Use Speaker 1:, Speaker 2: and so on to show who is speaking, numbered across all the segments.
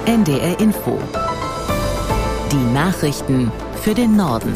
Speaker 1: NDR Info. Die Nachrichten für den Norden.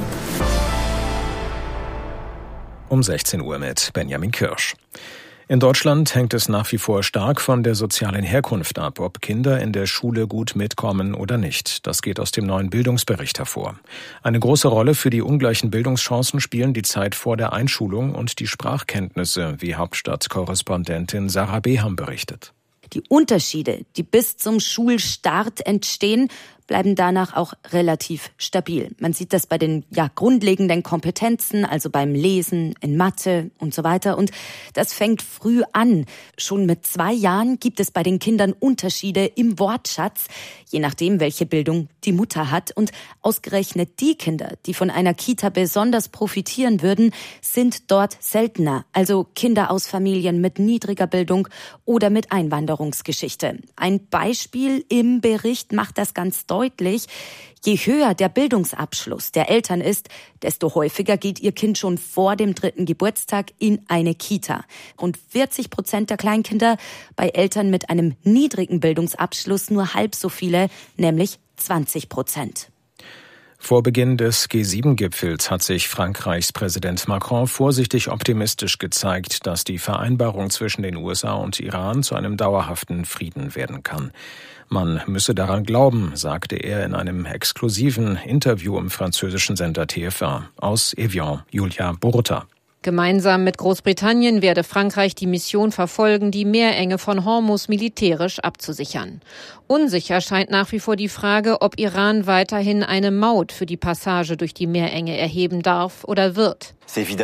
Speaker 2: Um 16 Uhr mit Benjamin Kirsch. In Deutschland hängt es nach wie vor stark von der sozialen Herkunft ab, ob Kinder in der Schule gut mitkommen oder nicht. Das geht aus dem neuen Bildungsbericht hervor. Eine große Rolle für die ungleichen Bildungschancen spielen die Zeit vor der Einschulung und die Sprachkenntnisse, wie Hauptstadtkorrespondentin Sarah Beham berichtet.
Speaker 3: Die Unterschiede, die bis zum Schulstart entstehen, bleiben danach auch relativ stabil. Man sieht das bei den grundlegenden Kompetenzen, also beim Lesen, in Mathe und so weiter. Und das fängt früh an. Schon mit 2 Jahren gibt es bei den Kindern Unterschiede im Wortschatz, je nachdem, welche Bildung die Mutter hat. Und ausgerechnet die Kinder, die von einer Kita besonders profitieren würden, sind dort seltener. Also Kinder aus Familien mit niedriger Bildung oder mit Einwanderungsgeschichte. Ein Beispiel im Bericht macht das ganz deutlich. Je höher der Bildungsabschluss der Eltern ist, desto häufiger geht ihr Kind schon vor dem 3. Geburtstag in eine Kita. Rund 40% der Kleinkinder bei Eltern mit einem niedrigen Bildungsabschluss nur halb so viele, nämlich 20%.
Speaker 2: Vor Beginn des G7-Gipfels hat sich Frankreichs Präsident Macron vorsichtig optimistisch gezeigt, dass die Vereinbarung zwischen den USA und Iran zu einem dauerhaften Frieden werden kann. Man müsse daran glauben, sagte er in einem exklusiven Interview im französischen Sender TF1. Aus Evian, Julia Borota.
Speaker 4: Gemeinsam mit Großbritannien werde Frankreich die Mission verfolgen, die Meerenge von Hormuz militärisch abzusichern. Unsicher scheint nach wie vor die Frage, ob Iran weiterhin eine Maut für die Passage durch die Meerenge erheben darf oder wird.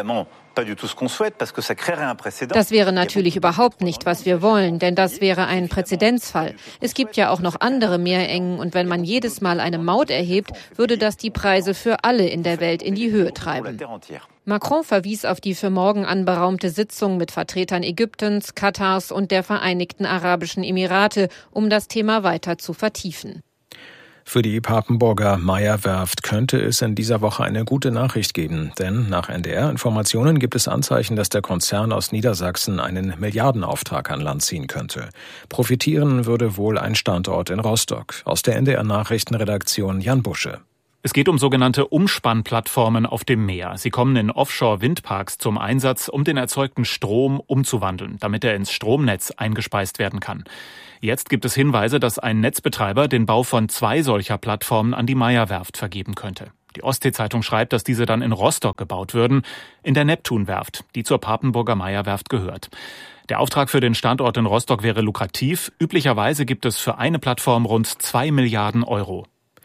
Speaker 4: Das wäre natürlich überhaupt nicht, was wir wollen, denn das wäre ein Präzedenzfall. Es gibt ja auch noch andere Meerengen und wenn man jedes Mal eine Maut erhebt, würde das die Preise für alle in der Welt in die Höhe treiben. Macron verwies auf die für morgen anberaumte Sitzung mit Vertretern Ägyptens, Katars und der Vereinigten Arabischen Emirate, um das Thema weiter zu vertiefen.
Speaker 2: Für die Papenburger Meyer-Werft könnte es in dieser Woche eine gute Nachricht geben, denn nach NDR-Informationen gibt es Anzeichen, dass der Konzern aus Niedersachsen einen Milliardenauftrag an Land ziehen könnte. Profitieren würde wohl ein Standort in Rostock. Aus der NDR-Nachrichtenredaktion Jan Busche.
Speaker 5: Es geht um sogenannte Umspannplattformen auf dem Meer. Sie kommen in Offshore-Windparks zum Einsatz, um den erzeugten Strom umzuwandeln, damit er ins Stromnetz eingespeist werden kann. Jetzt gibt es Hinweise, dass ein Netzbetreiber den Bau von 2 solcher Plattformen an die Meyer-Werft vergeben könnte. Die Ostsee-Zeitung schreibt, dass diese dann in Rostock gebaut würden, in der Neptun-Werft, die zur Papenburger Meyer-Werft gehört. Der Auftrag für den Standort in Rostock wäre lukrativ. Üblicherweise gibt es für eine Plattform rund 2 Milliarden Euro.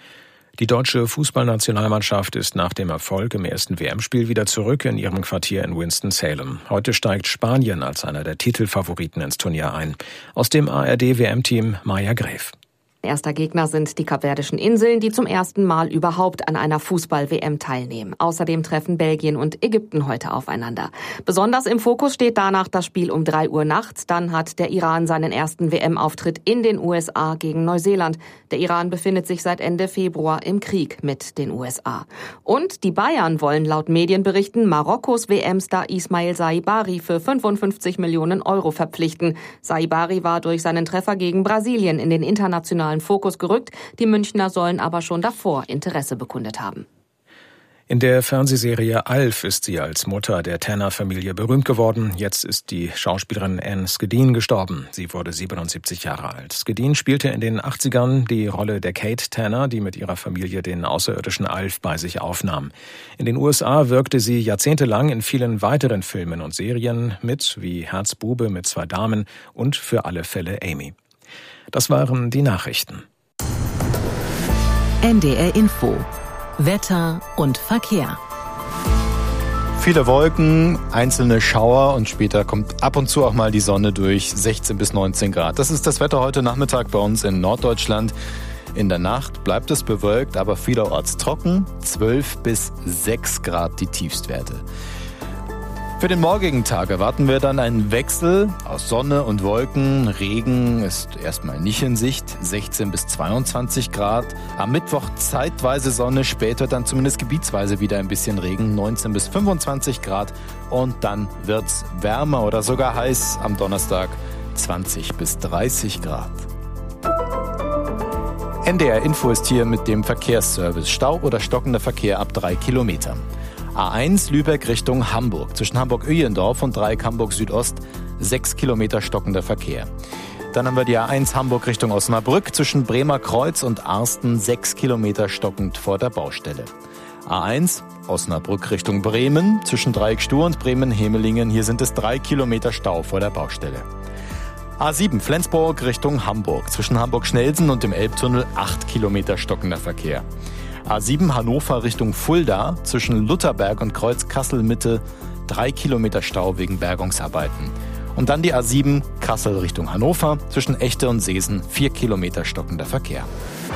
Speaker 2: Die deutsche Fußballnationalmannschaft ist nach dem Erfolg im ersten WM-Spiel wieder zurück in ihrem Quartier in Winston-Salem. Heute steigt Spanien als einer der Titelfavoriten ins Turnier ein. Aus dem ARD-WM-Team Maja Gräf.
Speaker 6: Erster Gegner sind die Kapverdischen Inseln, die zum ersten Mal überhaupt an einer Fußball-WM teilnehmen. Außerdem treffen Belgien und Ägypten heute aufeinander. Besonders im Fokus steht danach das Spiel um 3 Uhr nachts. Dann hat der Iran seinen ersten WM-Auftritt in den USA gegen Neuseeland. Der Iran befindet sich seit Ende Februar im Krieg mit den USA. Und die Bayern wollen laut Medienberichten Marokkos WM-Star Ismail Saibari für 55 Millionen Euro verpflichten. Saibari war durch seinen Treffer gegen Brasilien in den internationalen Fokus gerückt. Die Münchner sollen aber schon davor Interesse bekundet haben.
Speaker 2: In der Fernsehserie Alf ist sie als Mutter der Tanner-Familie berühmt geworden. Jetzt ist die Schauspielerin Anne Skidin gestorben. Sie wurde 77 Jahre alt. Skidin spielte in den 80ern die Rolle der Kate Tanner, die mit ihrer Familie den außerirdischen Alf bei sich aufnahm. In den USA wirkte sie jahrzehntelang in vielen weiteren Filmen und Serien mit, wie Herzbube mit 2 Damen und Für alle Fälle Amy. Das waren die Nachrichten.
Speaker 1: NDR Info. Wetter und Verkehr.
Speaker 7: Viele Wolken, einzelne Schauer und später kommt ab und zu auch mal die Sonne durch, 16 bis 19 Grad. Das ist das Wetter heute Nachmittag bei uns in Norddeutschland. In der Nacht bleibt es bewölkt, aber vielerorts trocken, 12 bis 6 Grad die Tiefstwerte. Für den morgigen Tag erwarten wir dann einen Wechsel aus Sonne und Wolken. Regen ist erstmal nicht in Sicht, 16 bis 22 Grad. Am Mittwoch zeitweise Sonne, später dann zumindest gebietsweise wieder ein bisschen Regen, 19 bis 25 Grad. Und dann wird's wärmer oder sogar heiß am Donnerstag, 20 bis 30 Grad. NDR Info ist hier mit dem Verkehrsservice. Stau oder stockender Verkehr ab 3 Kilometern. A1 Lübeck Richtung Hamburg. Zwischen Hamburg-Öhlendorf und Dreieck Hamburg Südost 6 Kilometer stockender Verkehr. Dann haben wir die A1 Hamburg Richtung Osnabrück. Zwischen Bremer Kreuz und Arsten 6 Kilometer stockend vor der Baustelle. A1 Osnabrück Richtung Bremen. Zwischen Dreieck Stur und Bremen-Hemelingen. Hier sind es 3 Kilometer Stau vor der Baustelle. A7 Flensburg Richtung Hamburg. Zwischen Hamburg-Schnelsen und dem Elbtunnel 8 Kilometer stockender Verkehr. A7 Hannover Richtung Fulda. Zwischen Lutherberg und Kreuz Kassel-Mitte 3 Kilometer Stau wegen Bergungsarbeiten. Und dann die A7 Kassel Richtung Hannover. Zwischen Echte und Seesen 4 Kilometer stockender Verkehr.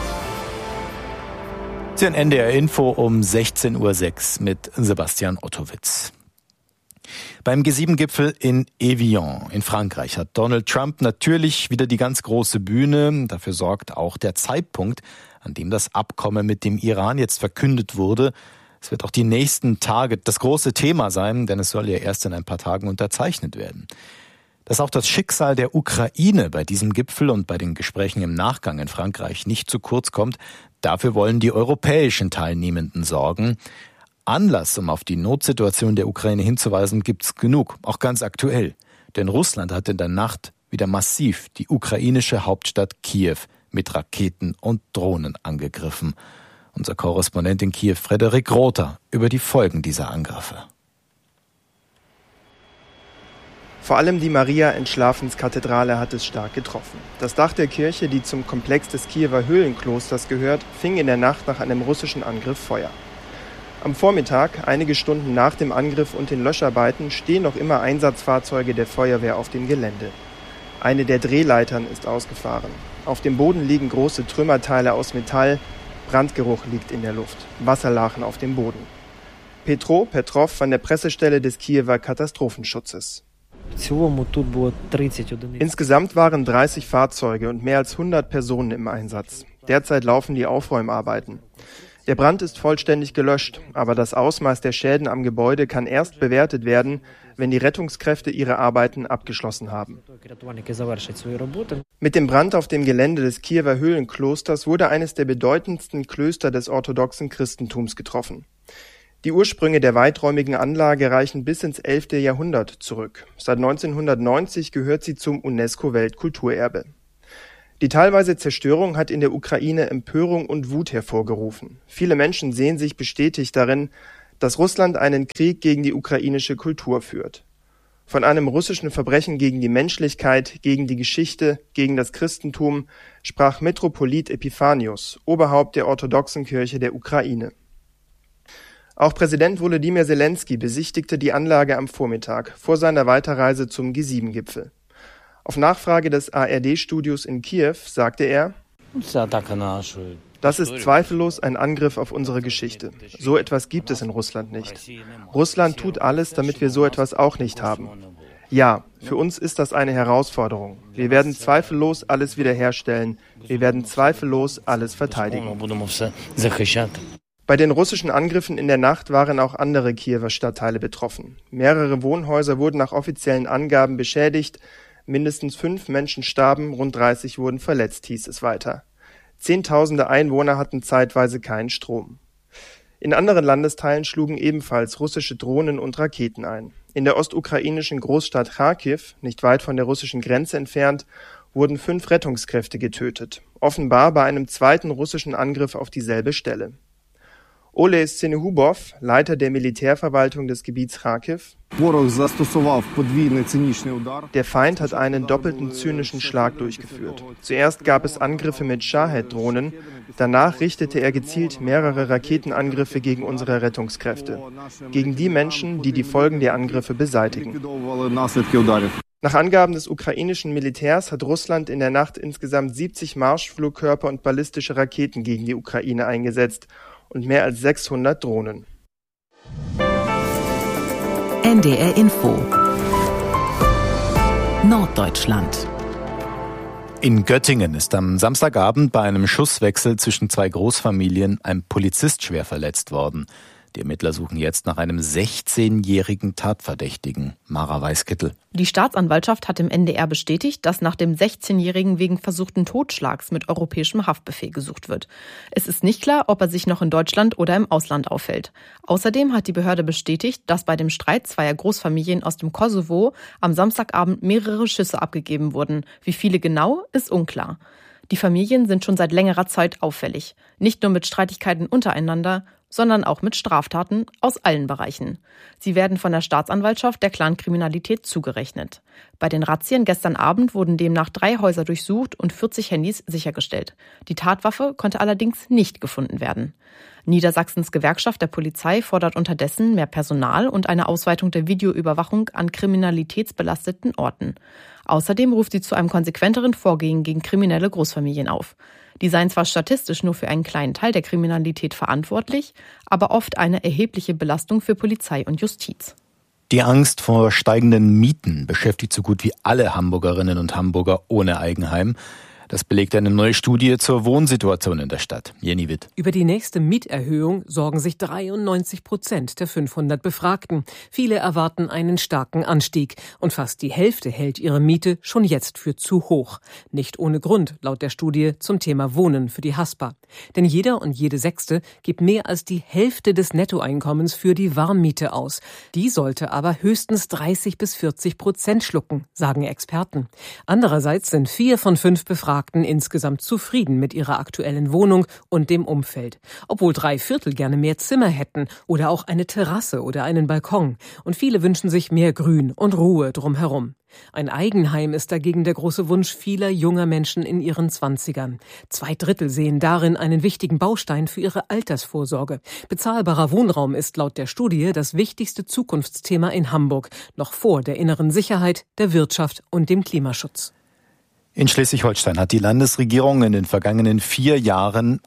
Speaker 7: Sie hören NDR Info um 16:06 Uhr mit Sebastian Ottowitz. Beim G7-Gipfel in Evian in Frankreich hat Donald Trump natürlich wieder die ganz große Bühne. Dafür sorgt auch der Zeitpunkt, an dem das Abkommen mit dem Iran jetzt verkündet wurde. Es wird auch die nächsten Tage das große Thema sein, denn es soll ja erst in ein paar Tagen unterzeichnet werden. Dass auch das Schicksal der Ukraine bei diesem Gipfel und bei den Gesprächen im Nachgang in Frankreich nicht zu kurz kommt, dafür wollen die europäischen Teilnehmenden sorgen. Anlass, um auf die Notsituation der Ukraine hinzuweisen, gibt's genug, auch ganz aktuell. Denn Russland hat in der Nacht wieder massiv die ukrainische Hauptstadt Kiew mit Raketen und Drohnen angegriffen. Unser Korrespondent in Kiew, Frederik Rother, über die Folgen dieser Angriffe.
Speaker 8: Vor allem die Maria-Entschlafenskathedrale hat es stark getroffen. Das Dach der Kirche, die zum Komplex des Kiewer Höhlenklosters gehört, fing in der Nacht nach einem russischen Angriff Feuer. Am Vormittag, einige Stunden nach dem Angriff und den Löscharbeiten, stehen noch immer Einsatzfahrzeuge der Feuerwehr auf dem Gelände. Eine der Drehleitern ist ausgefahren. Auf dem Boden liegen große Trümmerteile aus Metall. Brandgeruch liegt in der Luft. Wasserlachen auf dem Boden. Petrov von der Pressestelle des Kiewer Katastrophenschutzes. Insgesamt waren 30 Fahrzeuge und mehr als 100 Personen im Einsatz. Derzeit laufen die Aufräumarbeiten. Der Brand ist vollständig gelöscht, aber das Ausmaß der Schäden am Gebäude kann erst bewertet werden, wenn die Rettungskräfte ihre Arbeiten abgeschlossen haben. Mit dem Brand auf dem Gelände des Kiewer Höhlenklosters wurde eines der bedeutendsten Klöster des orthodoxen Christentums getroffen. Die Ursprünge der weiträumigen Anlage reichen bis ins 11. Jahrhundert zurück. Seit 1990 gehört sie zum UNESCO-Weltkulturerbe. Die teilweise Zerstörung hat in der Ukraine Empörung und Wut hervorgerufen. Viele Menschen sehen sich bestätigt darin, dass Russland einen Krieg gegen die ukrainische Kultur führt. Von einem russischen Verbrechen gegen die Menschlichkeit, gegen die Geschichte, gegen das Christentum sprach Metropolit Epiphanius, Oberhaupt der orthodoxen Kirche der Ukraine. Auch Präsident Volodymyr Zelensky besichtigte die Anlage am Vormittag vor seiner Weiterreise zum G7-Gipfel. Auf Nachfrage des ARD-Studios in Kiew sagte er: Das ist zweifellos ein Angriff auf unsere Geschichte. So etwas gibt es in Russland nicht. Russland tut alles, damit wir so etwas auch nicht haben. Ja, für uns ist das eine Herausforderung. Wir werden zweifellos alles wiederherstellen. Wir werden zweifellos alles verteidigen. Bei den russischen Angriffen in der Nacht waren auch andere Kiewer Stadtteile betroffen. Mehrere Wohnhäuser wurden nach offiziellen Angaben beschädigt. Mindestens 5 Menschen starben, rund 30 wurden verletzt, hieß es weiter. Zehntausende Einwohner hatten zeitweise keinen Strom. In anderen Landesteilen schlugen ebenfalls russische Drohnen und Raketen ein. In der ostukrainischen Großstadt Charkiw, nicht weit von der russischen Grenze entfernt, wurden 5 Rettungskräfte getötet. Offenbar bei einem zweiten russischen Angriff auf dieselbe Stelle. Oleh Senehubow, Leiter der Militärverwaltung des Gebiets Charkiw: Der Feind hat einen doppelten zynischen Schlag durchgeführt. Zuerst gab es Angriffe mit Shahed-Drohnen, danach richtete er gezielt mehrere Raketenangriffe gegen unsere Rettungskräfte, gegen die Menschen, die die Folgen der Angriffe beseitigen. Nach Angaben des ukrainischen Militärs hat Russland in der Nacht insgesamt 70 Marschflugkörper und ballistische Raketen gegen die Ukraine eingesetzt und mehr als 600 Drohnen.
Speaker 1: NDR Info Norddeutschland.
Speaker 7: In Göttingen ist am Samstagabend bei einem Schusswechsel zwischen 2 Großfamilien ein Polizist schwer verletzt worden. Die Ermittler suchen jetzt nach einem 16-jährigen Tatverdächtigen. Mara Weißkittel.
Speaker 9: Die Staatsanwaltschaft hat im NDR bestätigt, dass nach dem 16-Jährigen wegen versuchten Totschlags mit europäischem Haftbefehl gesucht wird. Es ist nicht klar, ob er sich noch in Deutschland oder im Ausland aufhält. Außerdem hat die Behörde bestätigt, dass bei dem Streit zweier Großfamilien aus dem Kosovo am Samstagabend mehrere Schüsse abgegeben wurden. Wie viele genau, ist unklar. Die Familien sind schon seit längerer Zeit auffällig. Nicht nur mit Streitigkeiten untereinander, sondern auch mit Straftaten aus allen Bereichen. Sie werden von der Staatsanwaltschaft der Clankriminalität zugerechnet. Bei den Razzien gestern Abend wurden demnach 3 Häuser durchsucht und 40 Handys sichergestellt. Die Tatwaffe konnte allerdings nicht gefunden werden. Niedersachsens Gewerkschaft der Polizei fordert unterdessen mehr Personal und eine Ausweitung der Videoüberwachung an kriminalitätsbelasteten Orten. Außerdem ruft sie zu einem konsequenteren Vorgehen gegen kriminelle Großfamilien auf. Die seien zwar statistisch nur für einen kleinen Teil der Kriminalität verantwortlich, aber oft eine erhebliche Belastung für Polizei und Justiz.
Speaker 7: Die Angst vor steigenden Mieten beschäftigt so gut wie alle Hamburgerinnen und Hamburger ohne Eigenheim. Das belegt eine neue Studie zur Wohnsituation in der Stadt. Jenny Witt.
Speaker 10: Über die nächste Mieterhöhung sorgen sich 93% der 500 Befragten. Viele erwarten einen starken Anstieg. Und fast die Hälfte hält ihre Miete schon jetzt für zu hoch. Nicht ohne Grund, laut der Studie zum Thema Wohnen für die Haspa. Denn jeder und jede Sechste gibt mehr als die Hälfte des Nettoeinkommens für die Warmmiete aus. Die sollte aber höchstens 30-40% schlucken, sagen Experten. Andererseits sind 4 von 5 Befragten insgesamt zufrieden mit ihrer aktuellen Wohnung und dem Umfeld. Obwohl 3/4 gerne mehr Zimmer hätten oder auch eine Terrasse oder einen Balkon. Und viele wünschen sich mehr Grün und Ruhe drumherum. Ein Eigenheim ist dagegen der große Wunsch vieler junger Menschen in ihren 20ern. 2/3 sehen darin einen wichtigen Baustein für ihre Altersvorsorge. Bezahlbarer Wohnraum ist laut der Studie das wichtigste Zukunftsthema in Hamburg, noch vor der inneren Sicherheit, der Wirtschaft und dem Klimaschutz.
Speaker 7: In Schleswig-Holstein hat die Landesregierung in den vergangenen 4 Jahren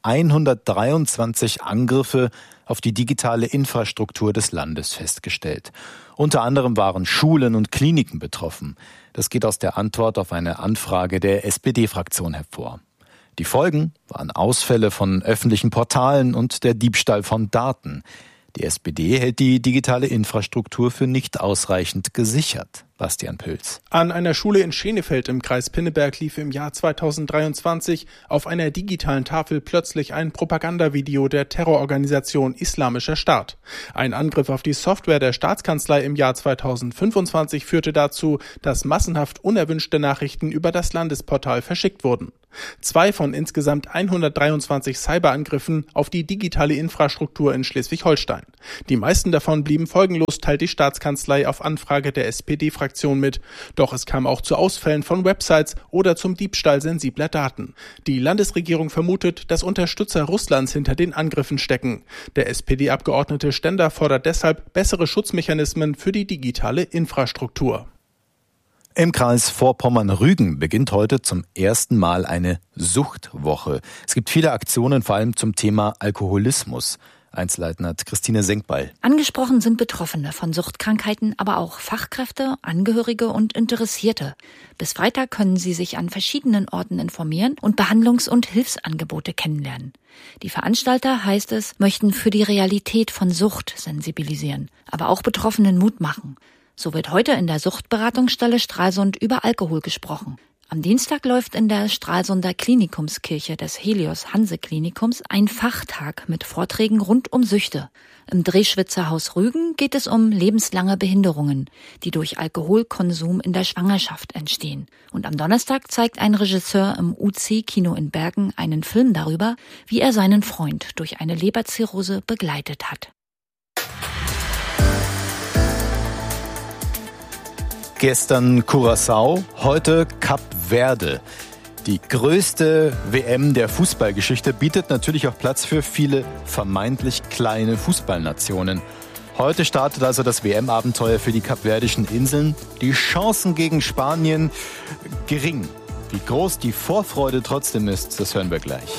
Speaker 7: 123 Angriffe auf die digitale Infrastruktur des Landes festgestellt. Unter anderem waren Schulen und Kliniken betroffen. Das geht aus der Antwort auf eine Anfrage der SPD-Fraktion hervor. Die Folgen waren Ausfälle von öffentlichen Portalen und der Diebstahl von Daten. Die SPD hält die digitale Infrastruktur für nicht ausreichend gesichert. Bastian Püls.
Speaker 11: An einer Schule in Schenefeld im Kreis Pinneberg lief im Jahr 2023 auf einer digitalen Tafel plötzlich ein Propagandavideo der Terrororganisation Islamischer Staat. Ein Angriff auf die Software der Staatskanzlei im Jahr 2025 führte dazu, dass massenhaft unerwünschte Nachrichten über das Landesportal verschickt wurden. 2 von insgesamt 123 Cyberangriffen auf die digitale Infrastruktur in Schleswig-Holstein. Die meisten davon blieben folgenlos, teilt die Staatskanzlei auf Anfrage der SPD-Fraktion mit. Doch es kam auch zu Ausfällen von Websites oder zum Diebstahl sensibler Daten. Die Landesregierung vermutet, dass Unterstützer Russlands hinter den Angriffen stecken. Der SPD-Abgeordnete Stender fordert deshalb bessere Schutzmechanismen für die digitale Infrastruktur.
Speaker 7: Im Kreis Vorpommern-Rügen beginnt heute zum ersten Mal eine Suchtwoche. Es gibt viele Aktionen, vor allem zum Thema Alkoholismus. Einzelleitende Christine Senkbeil.
Speaker 12: Angesprochen sind Betroffene von Suchtkrankheiten, aber auch Fachkräfte, Angehörige und Interessierte. Bis Freitag können sie sich an verschiedenen Orten informieren und Behandlungs- und Hilfsangebote kennenlernen. Die Veranstalter, heißt es, möchten für die Realität von Sucht sensibilisieren, aber auch Betroffenen Mut machen. So wird heute in der Suchtberatungsstelle Stralsund über Alkohol gesprochen. Am Dienstag läuft in der Stralsunder Klinikumskirche des Helios Hanse Klinikums ein Fachtag mit Vorträgen rund um Süchte. Im Drehschwitzer Haus Rügen geht es um lebenslange Behinderungen, die durch Alkoholkonsum in der Schwangerschaft entstehen. Und am Donnerstag zeigt ein Regisseur im UC-Kino in Bergen einen Film darüber, wie er seinen Freund durch eine Leberzirrhose begleitet hat.
Speaker 7: Gestern Curaçao, heute Kap Verde. Die größte WM der Fußballgeschichte bietet natürlich auch Platz für viele vermeintlich kleine Fußballnationen. Heute startet also das WM-Abenteuer für die kapverdischen Inseln. Die Chancen gegen Spanien gering. Wie groß die Vorfreude trotzdem ist, das hören wir gleich.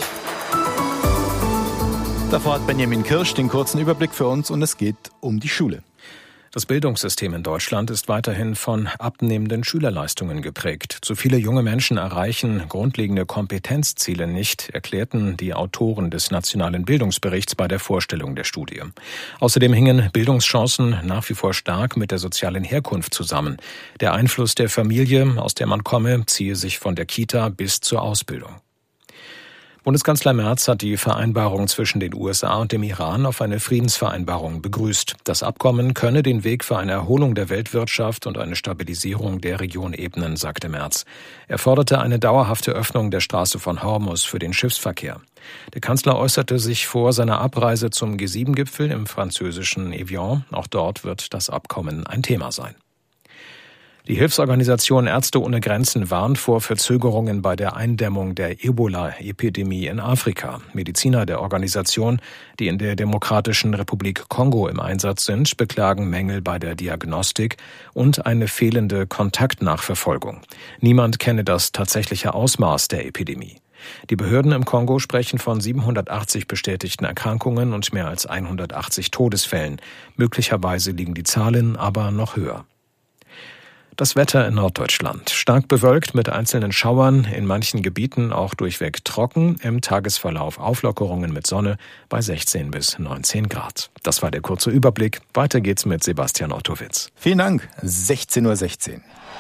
Speaker 7: Davor hat Benjamin Kirsch den kurzen Überblick für uns und es geht um die Schule.
Speaker 2: Das Bildungssystem in Deutschland ist weiterhin von abnehmenden Schülerleistungen geprägt. Zu viele junge Menschen erreichen grundlegende Kompetenzziele nicht, erklärten die Autoren des Nationalen Bildungsberichts bei der Vorstellung der Studie. Außerdem hingen Bildungschancen nach wie vor stark mit der sozialen Herkunft zusammen. Der Einfluss der Familie, aus der man komme, ziehe sich von der Kita bis zur Ausbildung. Bundeskanzler Merz hat die Vereinbarung zwischen den USA und dem Iran auf eine Friedensvereinbarung begrüßt. Das Abkommen könne den Weg für eine Erholung der Weltwirtschaft und eine Stabilisierung der Region ebnen, sagte Merz. Er forderte eine dauerhafte Öffnung der Straße von Hormuz für den Schiffsverkehr. Der Kanzler äußerte sich vor seiner Abreise zum G7-Gipfel im französischen Evian. Auch dort wird das Abkommen ein Thema sein. Die Hilfsorganisation Ärzte ohne Grenzen warnt vor Verzögerungen bei der Eindämmung der Ebola-Epidemie in Afrika. Mediziner der Organisation, die in der Demokratischen Republik Kongo im Einsatz sind, beklagen Mängel bei der Diagnostik und eine fehlende Kontaktnachverfolgung. Niemand kenne das tatsächliche Ausmaß der Epidemie. Die Behörden im Kongo sprechen von 780 bestätigten Erkrankungen und mehr als 180 Todesfällen. Möglicherweise liegen die Zahlen aber noch höher. Das Wetter in Norddeutschland. Stark bewölkt mit einzelnen Schauern, in manchen Gebieten auch durchweg trocken, im Tagesverlauf Auflockerungen mit Sonne bei 16 bis 19 Grad. Das war der kurze Überblick. Weiter geht's mit Sebastian Ottowitz.
Speaker 7: Vielen Dank. 16:16 Uhr.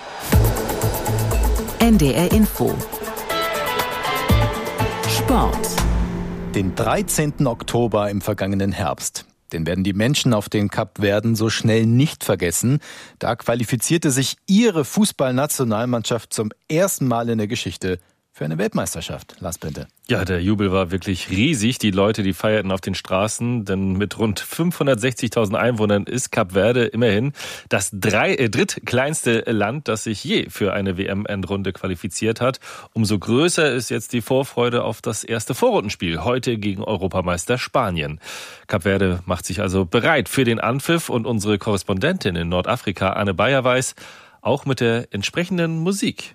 Speaker 1: NDR Info. Sport.
Speaker 7: Den 13. Oktober im vergangenen Herbst. Den werden die Menschen auf den Kapverden so schnell nicht vergessen. Da qualifizierte sich ihre Fußballnationalmannschaft zum ersten Mal in der Geschichte für eine Weltmeisterschaft. Lars Bente.
Speaker 13: Ja, der Jubel war wirklich riesig. Die Leute, die feierten auf den Straßen, denn mit rund 560.000 Einwohnern ist Kap Verde immerhin das drittkleinste Land, das sich je für eine WM-Endrunde qualifiziert hat. Umso größer ist jetzt die Vorfreude auf das erste Vorrundenspiel, heute gegen Europameister Spanien. Kap Verde macht sich also bereit für den Anpfiff und unsere Korrespondentin in Nordafrika, Anne Bayer, weiß, auch mit der entsprechenden Musik.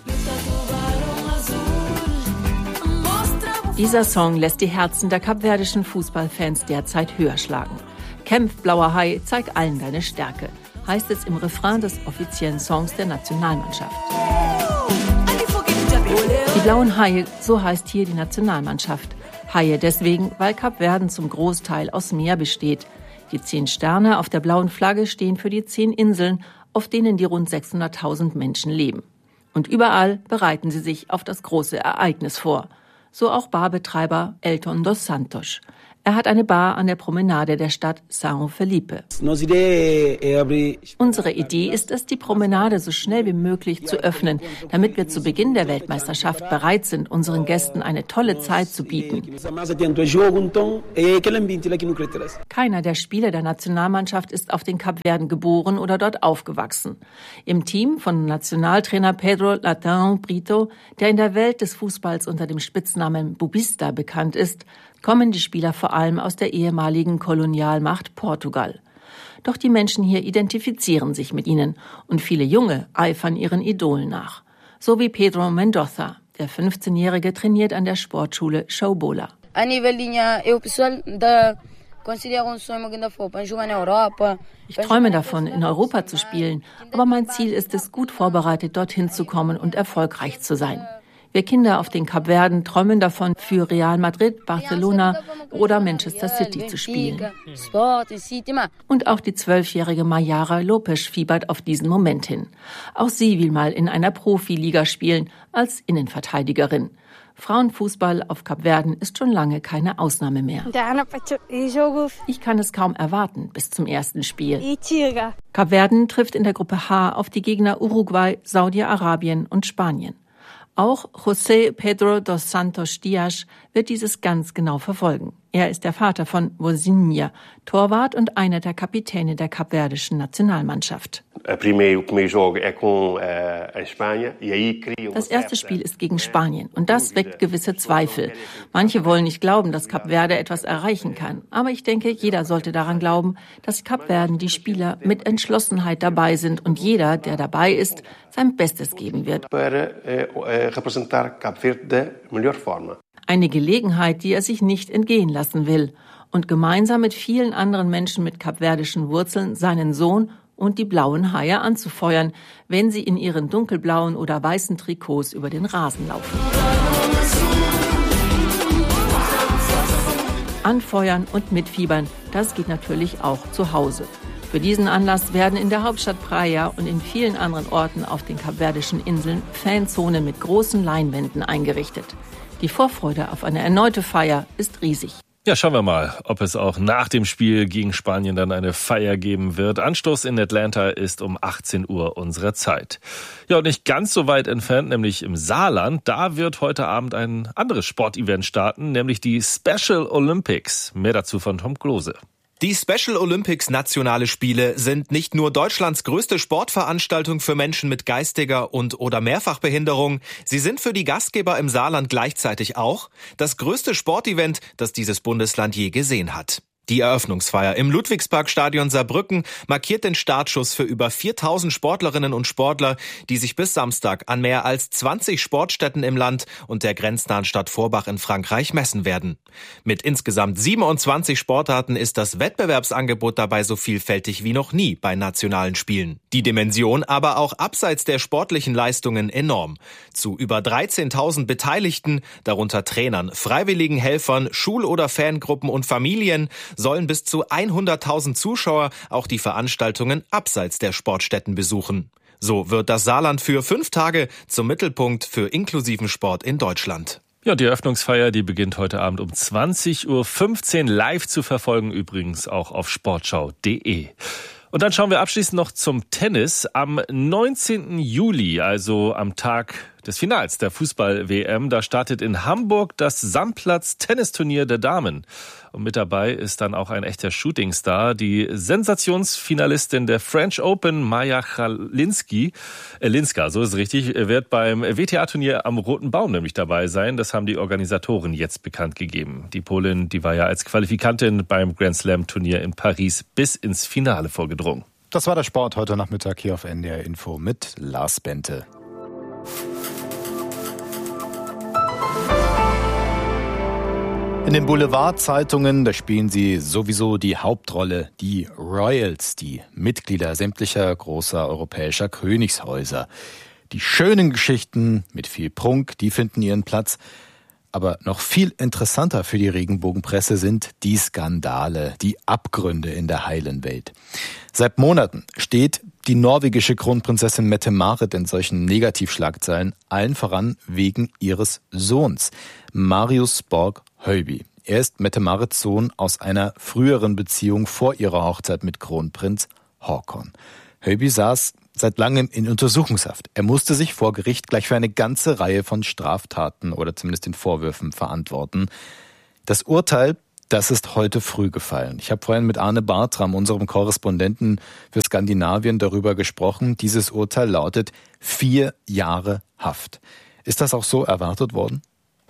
Speaker 14: Dieser Song lässt die Herzen der kapverdischen Fußballfans derzeit höher schlagen. Kämpf, blauer Hai, zeig allen deine Stärke, heißt es im Refrain des offiziellen Songs der Nationalmannschaft. Die blauen Haie, so heißt hier die Nationalmannschaft. Haie deswegen, weil Kapverden zum Großteil aus Meer besteht. Die 10 Sterne auf der blauen Flagge stehen für die 10 Inseln, auf denen die rund 600.000 Menschen leben. Und überall bereiten sie sich auf das große Ereignis vor. So auch Barbetreiber Elton dos Santos. Er hat eine Bar an der Promenade der Stadt São Felipe. Unsere Idee ist es, die Promenade so schnell wie möglich zu öffnen, damit wir zu Beginn der Weltmeisterschaft bereit sind, unseren Gästen eine tolle Zeit zu bieten. Keiner der Spieler der Nationalmannschaft ist auf den Kapverden geboren oder dort aufgewachsen. Im Team von Nationaltrainer Pedro Latão Brito, der in der Welt des Fußballs unter dem Spitznamen Bubista bekannt ist, kommen die Spieler vor allem aus der ehemaligen Kolonialmacht Portugal. Doch die Menschen hier identifizieren sich mit ihnen und viele Junge eifern ihren Idolen nach. So wie Pedro Mendoza. Der 15-Jährige trainiert an der Sportschule Showbola. Ich träume davon, in Europa zu spielen, aber mein Ziel ist es, gut vorbereitet dorthin zu kommen und erfolgreich zu sein. Wir Kinder auf den Kapverden träumen davon, für Real Madrid, Barcelona oder Manchester City zu spielen. Und auch die 12-jährige Mayara Lopes fiebert auf diesen Moment hin. Auch sie will mal in einer Profiliga spielen, als Innenverteidigerin. Frauenfußball auf Kapverden ist schon lange keine Ausnahme mehr. Ich kann es kaum erwarten bis zum ersten Spiel. Kapverden trifft in der Gruppe H auf die Gegner Uruguay, Saudi-Arabien und Spanien. Auch José Pedro dos Santos Dias wird dieses ganz genau verfolgen. Er ist der Vater von Vozinha, Torwart und einer der Kapitäne der kapverdischen Nationalmannschaft. Das erste Spiel ist gegen Spanien und das weckt gewisse Zweifel. Manche wollen nicht glauben, dass Kap Verde etwas erreichen kann. Aber ich denke, jeder sollte daran glauben, dass Kapverden die Spieler mit Entschlossenheit dabei sind und jeder, der dabei ist, sein Bestes geben wird. Eine Gelegenheit, die er sich nicht entgehen lassen will. und gemeinsam mit vielen anderen Menschen mit kapverdischen Wurzeln seinen Sohn und die blauen Haie anzufeuern, wenn sie in ihren dunkelblauen oder weißen Trikots über den Rasen laufen. Anfeuern und mitfiebern, das geht natürlich auch zu Hause. Für diesen Anlass werden in der Hauptstadt Praia und in vielen anderen Orten auf den kapverdischen Inseln Fanzonen mit großen Leinwänden eingerichtet. Die Vorfreude auf eine erneute Feier ist riesig.
Speaker 13: Ja, schauen wir mal, ob es auch nach dem Spiel gegen Spanien dann eine Feier geben wird. Anstoß in Atlanta ist um 18 Uhr unserer Zeit. Ja, und nicht ganz so weit entfernt, nämlich im Saarland, da wird heute Abend ein anderes Sportevent starten, nämlich die Special Olympics. Mehr dazu von Tom Klose.
Speaker 15: Die Special Olympics Nationale Spiele sind nicht nur Deutschlands größte Sportveranstaltung für Menschen mit geistiger und/oder Mehrfachbehinderung, sie sind für die Gastgeber im Saarland gleichzeitig auch das größte Sportevent, das dieses Bundesland je gesehen hat. Die Eröffnungsfeier im Ludwigsparkstadion Saarbrücken markiert den Startschuss für über 4000 Sportlerinnen und Sportler, die sich bis Samstag an mehr als 20 Sportstätten im Land und der grenznahen Stadt Forbach in Frankreich messen werden. Mit insgesamt 27 Sportarten ist das Wettbewerbsangebot dabei so vielfältig wie noch nie bei nationalen Spielen. Die Dimension aber auch abseits der sportlichen Leistungen enorm. Zu über 13.000 Beteiligten, darunter Trainern, freiwilligen Helfern, Schul- oder Fangruppen und Familien, sollen bis zu 100.000 Zuschauer auch die Veranstaltungen abseits der Sportstätten besuchen. So wird das Saarland für 5 Tage zum Mittelpunkt für inklusiven Sport in Deutschland.
Speaker 13: Ja, die Eröffnungsfeier, die beginnt heute Abend um 20.15 Uhr live zu verfolgen, übrigens auch auf sportschau.de. Und dann schauen wir abschließend noch zum Tennis. Am 19. Juli, also am Tag des Finals der Fußball-WM, da startet in Hamburg das Sandplatz-Tennisturnier der Damen. Und mit dabei ist dann auch ein echter Shootingstar, die Sensationsfinalistin der French Open, Maja Linska, so ist es richtig, wird beim WTA-Turnier am Roten Baum nämlich dabei sein. Das haben die Organisatoren jetzt bekannt gegeben. Die Polin, die war ja als Qualifikantin beim Grand Slam-Turnier in Paris bis ins Finale vorgedrungen.
Speaker 7: Das war der Sport heute Nachmittag hier auf NDR Info mit Lars Bente. In den Boulevardzeitungen, da spielen sie sowieso die Hauptrolle, die Royals, die Mitglieder sämtlicher großer europäischer Königshäuser. Die schönen Geschichten mit viel Prunk, die finden ihren Platz. Aber noch viel interessanter für die Regenbogenpresse sind die Skandale, die Abgründe in der heilen Welt. Seit Monaten steht die norwegische Kronprinzessin Mette-Marit in solchen Negativschlagzeilen, allen voran wegen ihres Sohns, Marius Borg Høiby. Er ist Mette-Marits Sohn aus einer früheren Beziehung vor ihrer Hochzeit mit Kronprinz Haakon. Høiby saß seit langem in Untersuchungshaft. Er musste sich vor Gericht gleich für eine ganze Reihe von Straftaten oder zumindest den Vorwürfen verantworten. Das Urteil, das ist heute früh gefallen. Ich habe vorhin mit Arne Bartram, unserem Korrespondenten für Skandinavien, darüber gesprochen. Dieses Urteil lautet 4 Jahre Haft. Ist das auch so erwartet worden?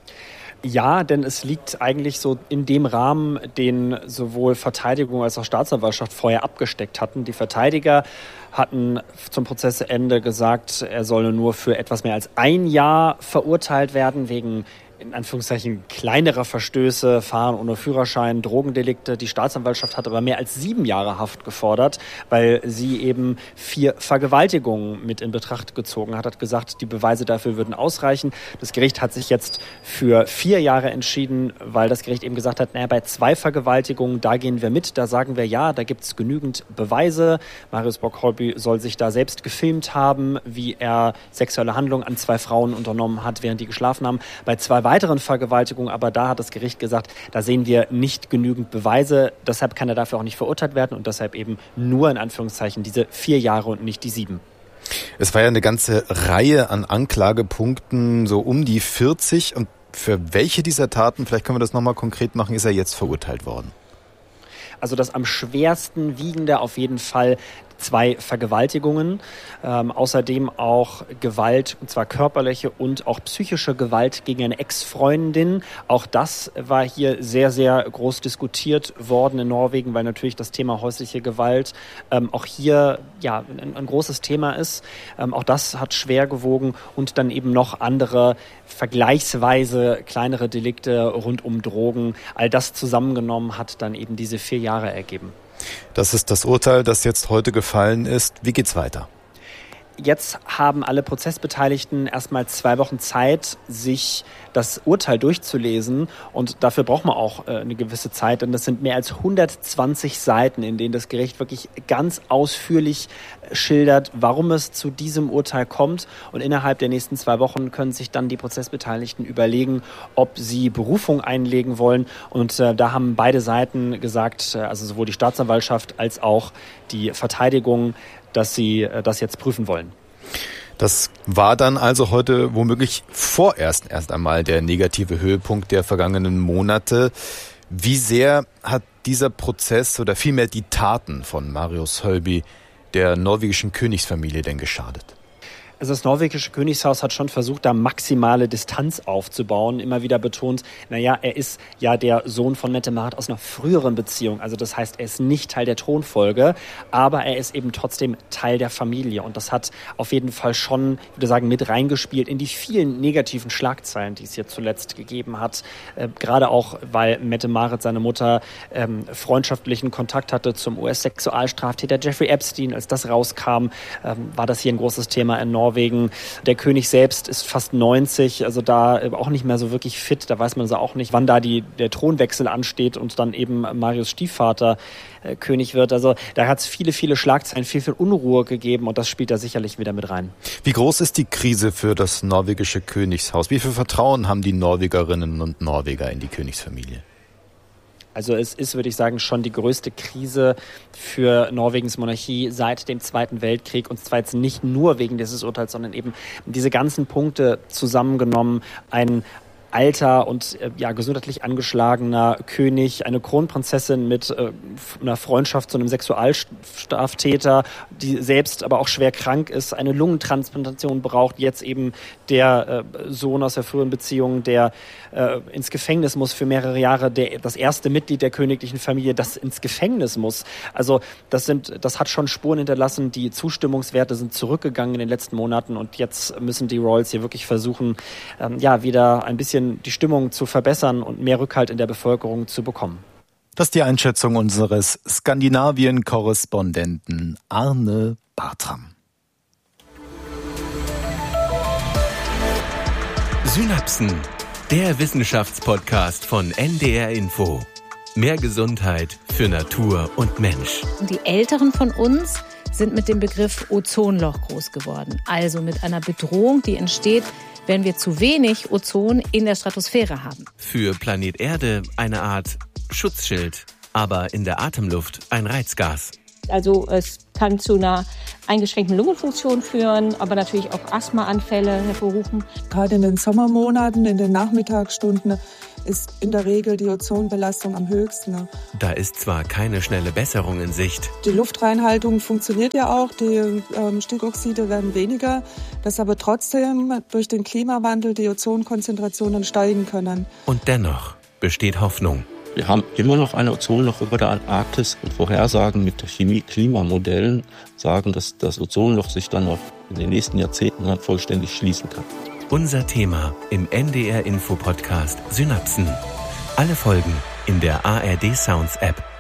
Speaker 16: Ja, denn es liegt eigentlich so in dem Rahmen, den sowohl Verteidigung als auch Staatsanwaltschaft vorher abgesteckt hatten. Die Verteidiger hatten zum Prozessende gesagt, er solle nur für etwas mehr als 1 Jahr verurteilt werden wegen in Anführungszeichen kleinerer Verstöße, Fahren ohne Führerschein, Drogendelikte. Die Staatsanwaltschaft hat aber mehr als 7 Jahre Haft gefordert, weil sie eben 4 Vergewaltigungen mit in Betracht gezogen hat gesagt, die Beweise dafür würden ausreichen. Das Gericht hat sich jetzt für 4 Jahre entschieden, weil das Gericht eben gesagt hat, bei 2 Vergewaltigungen, da gehen wir mit, da sagen wir ja, da gibt es genügend Beweise. Marius Borg Høiby soll sich da selbst gefilmt haben, wie er sexuelle Handlungen an 2 Frauen unternommen hat, während die geschlafen haben. Bei 2 weiteren Vergewaltigungen, aber da hat das Gericht gesagt, da sehen wir nicht genügend Beweise, deshalb kann er dafür auch nicht verurteilt werden und deshalb eben nur in Anführungszeichen diese 4 Jahre und nicht die 7.
Speaker 7: Es war ja eine ganze Reihe an Anklagepunkten, so um die 40. Und für welche dieser Taten, vielleicht können wir das nochmal konkret machen, ist er jetzt verurteilt worden?
Speaker 16: Also das am schwersten wiegende auf jeden Fall 2 Vergewaltigungen, außerdem auch Gewalt, und zwar körperliche und auch psychische Gewalt gegen eine Ex-Freundin. Auch das war hier sehr, sehr groß diskutiert worden in Norwegen, weil natürlich das Thema häusliche Gewalt auch hier ja ein großes Thema ist. Auch das hat schwer gewogen und dann eben noch andere vergleichsweise kleinere Delikte rund um Drogen. All das zusammengenommen hat dann eben diese 4 Jahre ergeben.
Speaker 7: Das ist das Urteil, das jetzt heute gefallen ist. Wie geht's weiter?
Speaker 16: Jetzt haben alle Prozessbeteiligten erstmal 2 Wochen Zeit, sich das Urteil durchzulesen. Und dafür braucht man auch eine gewisse Zeit, denn das sind mehr als 120 Seiten, in denen das Gericht wirklich ganz ausführlich schildert, warum es zu diesem Urteil kommt. Und innerhalb der nächsten 2 Wochen können sich dann die Prozessbeteiligten überlegen, ob sie Berufung einlegen wollen. Und da haben beide Seiten gesagt, also sowohl die Staatsanwaltschaft als auch die Verteidigung, dass sie das jetzt prüfen wollen.
Speaker 7: Das war dann also heute womöglich vorerst erst einmal der negative Höhepunkt der vergangenen Monate. Wie sehr hat dieser Prozess oder vielmehr die Taten von Marius Hölby der norwegischen Königsfamilie denn geschadet?
Speaker 16: Also das norwegische Königshaus hat schon versucht, da maximale Distanz aufzubauen. Immer wieder betont, er ist ja der Sohn von Mette-Marit aus einer früheren Beziehung. Also das heißt, er ist nicht Teil der Thronfolge, aber er ist eben trotzdem Teil der Familie. Und das hat auf jeden Fall schon, ich würde sagen, mit reingespielt in die vielen negativen Schlagzeilen, die es hier zuletzt gegeben hat. Gerade auch, weil Mette-Marit, seine Mutter, freundschaftlichen Kontakt hatte zum US-Sexualstraftäter Jeffrey Epstein. Als das rauskam, war das hier ein großes Thema in Norwegen. Der König selbst ist fast 90, also da auch nicht mehr so wirklich fit. Da weiß man also auch nicht, wann da der Thronwechsel ansteht und dann eben Marius Stiefvater König wird. Also da hat es viele, viele Schlagzeilen, viel, viel Unruhe gegeben und das spielt da sicherlich wieder mit rein.
Speaker 7: Wie groß ist die Krise für das norwegische Königshaus? Wie viel Vertrauen haben die Norwegerinnen und Norweger in die Königsfamilie?
Speaker 16: Also es ist, würde ich sagen, schon die größte Krise für Norwegens Monarchie seit dem Zweiten Weltkrieg. Und zwar jetzt nicht nur wegen dieses Urteils, sondern eben diese ganzen Punkte zusammengenommen. Ein alter und gesundheitlich angeschlagener König, eine Kronprinzessin mit einer Freundschaft zu einem Sexualstraftäter, die selbst aber auch schwer krank ist, eine Lungentransplantation braucht, jetzt eben der Sohn aus der früheren Beziehung, der ins Gefängnis muss für mehrere Jahre, das erste Mitglied der königlichen Familie, das ins Gefängnis muss. Also das hat schon Spuren hinterlassen, die Zustimmungswerte sind zurückgegangen in den letzten Monaten und jetzt müssen die Royals hier wirklich versuchen, wieder ein bisschen die Stimmung zu verbessern und mehr Rückhalt in der Bevölkerung zu bekommen.
Speaker 7: Das ist die Einschätzung unseres Skandinavien-Korrespondenten Arne Bartram.
Speaker 17: Synapsen, der Wissenschaftspodcast von NDR Info. Mehr Gesundheit für Natur und Mensch.
Speaker 18: Die Älteren von uns sind mit dem Begriff Ozonloch groß geworden. Also mit einer Bedrohung, die entsteht, wenn wir zu wenig Ozon in der Stratosphäre haben.
Speaker 17: Für Planet Erde eine Art Schutzschild, aber in der Atemluft ein Reizgas.
Speaker 19: Also es kann zu einer eingeschränkten Lungenfunktion führen, aber natürlich auch Asthmaanfälle hervorrufen.
Speaker 20: Gerade in den Sommermonaten, in den Nachmittagsstunden, ist in der Regel die Ozonbelastung am höchsten.
Speaker 17: Da ist zwar keine schnelle Besserung in Sicht.
Speaker 20: Die Luftreinhaltung funktioniert ja auch, die Stickoxide werden weniger, dass aber trotzdem durch den Klimawandel die Ozonkonzentrationen steigen können.
Speaker 17: Und dennoch besteht Hoffnung.
Speaker 21: Wir haben immer noch ein Ozonloch über der Antarktis und Vorhersagen mit Chemie-Klimamodellen sagen, dass das Ozonloch sich dann auch in den nächsten Jahrzehnten dann vollständig schließen kann.
Speaker 17: Unser Thema im NDR Info Podcast Synapsen. Alle Folgen in der ARD Sounds App.